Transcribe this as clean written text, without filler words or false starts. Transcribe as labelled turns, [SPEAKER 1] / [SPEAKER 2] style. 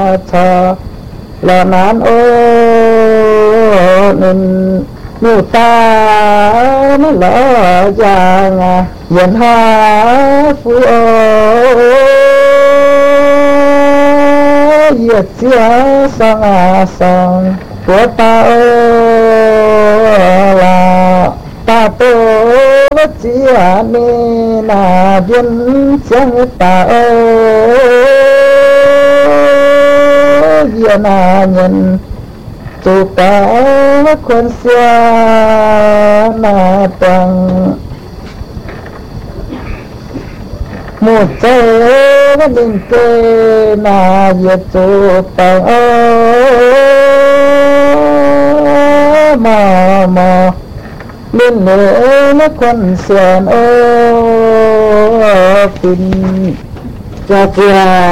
[SPEAKER 1] cho là nán ô nên nụ ta nó lỡ giang diện hoa phú ô diệt chia sang sang của ta ô là ta tô bất chia nên là viên chẳng ta ô diện nhân chủ ta quân xưa na tăng một trời đình kê na diệt chủ tăng mà liên lễ nó quân xưa phình cha cha